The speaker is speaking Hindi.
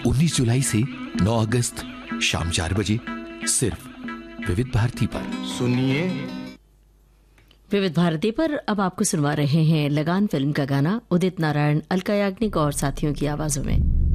19 जुलाई से 9 अगस्त शाम 4 बजे सिर्फ विविध भारती पर। सुनिए विविध भारती पर अब आपको सुनवा रहे हैं लगान फिल्म का गाना उदित नारायण, अलका याग्निक और साथियों की आवाजों में।